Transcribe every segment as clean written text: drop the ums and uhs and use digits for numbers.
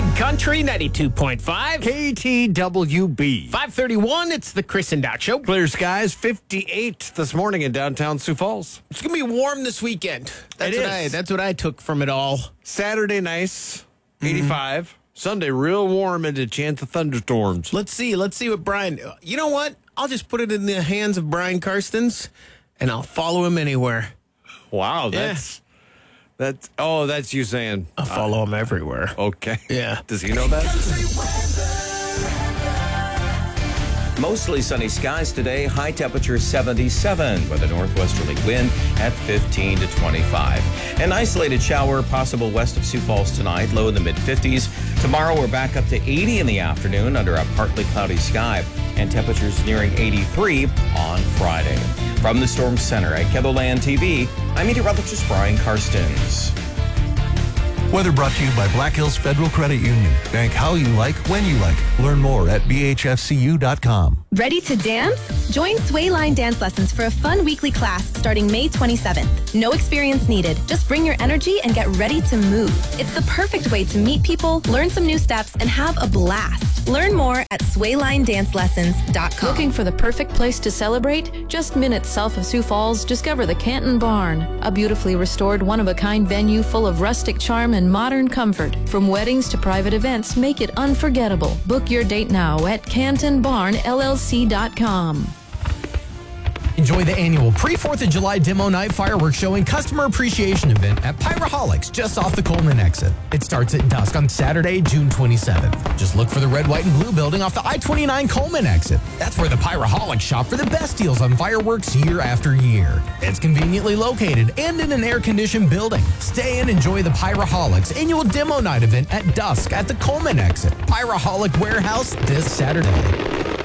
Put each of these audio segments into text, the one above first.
Big Country 92.5. KTWB. 531, it's the Chris and Doc Show. Clear skies, 58 this morning in downtown Sioux Falls. It's going to be warm this weekend. That's what I took from it all. Saturday, nice, 85. Sunday, real warm and a chance of thunderstorms. Let's see what Brian... You know what? I'll just put it in the hands of Brian Karstens, and I'll follow him anywhere. Wow, that's you saying. I'll follow him everywhere. Okay. Yeah. Does he know that? Mostly sunny skies today, high temperature 77 with a northwesterly wind at 15 to 25. An isolated shower possible west of Sioux Falls tonight, low in the mid-50s. Tomorrow we're back up to 80 in the afternoon under a partly cloudy sky and temperatures nearing 83 on Friday. From the Storm Center at KETHLAND TV, I'm meteorologist Brian Karstens. Weather brought to you by Black Hills Federal Credit Union. Bank how you like, when you like. Learn more at bhfcu.com. Ready to dance? Join Swayline Dance Lessons for a fun weekly class starting May 27th. No experience needed. Just bring your energy and get ready to move. It's the perfect way to meet people, learn some new steps, and have a blast. Learn more at swaylinedancelessons.com. Looking for the perfect place to celebrate? Just minutes south of Sioux Falls, discover the Canton Barn, a beautifully restored, one-of-a-kind venue full of rustic charm and modern comfort. From weddings to private events, make it unforgettable. Book your date now at CantonBarnLLC.com. Enjoy the annual pre-4th of July demo night fireworks show and customer appreciation event at Pyraholics just off the Coleman exit. It starts at dusk on Saturday, June 27th. Just look for the red, white, and blue building off the I-29 Coleman exit. That's where the Pyraholics shop for the best deals on fireworks year after year. It's conveniently located and in an air-conditioned building. Stay and enjoy the Pyraholics annual demo night event at dusk at the Coleman exit. Pyraholic Warehouse this Saturday.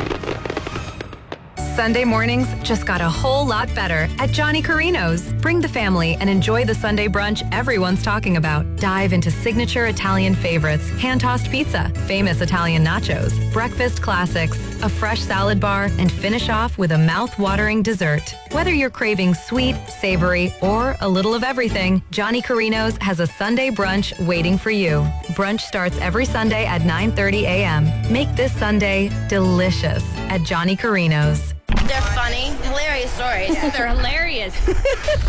Sunday mornings just got a whole lot better at Johnny Carino's. Bring the family and enjoy the Sunday brunch everyone's talking about. Dive into signature Italian favorites, hand-tossed pizza, famous Italian nachos, breakfast classics, a fresh salad bar, and finish off with a mouth-watering dessert. Whether you're craving sweet, savory, or a little of everything, Johnny Carino's has a Sunday brunch waiting for you. Brunch starts every Sunday at 9:30 a.m. Make this Sunday delicious at Johnny Carino's. They're funny, hilarious stories. They're hilarious.